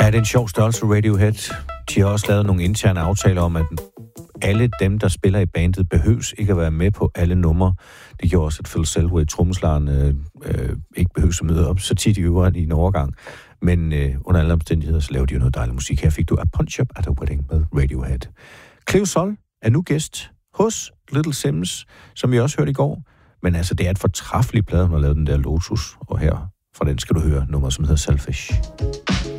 Ja, det er en sjov størrelse, Radiohead. De har også lavet nogle interne aftaler om, at alle dem, der spiller i bandet, behøves ikke at være med på alle numre. Det gjorde også, at Phil Selway, trommeslageren, ikke behøves at møde op så tit i øvrigt i en overgang. Men under alle omstændigheder, så laver de jo noget dejlig musik. Her fik du A Punch Up at a Wedding med Radiohead. Cleo Sol er nu gæst hos Little Simz, som vi også hørte i går. Men altså, det er et fortræffeligt plade, hun har lavet den der Lotus. Og her fra den skal du høre nummer, som hedder Selfish.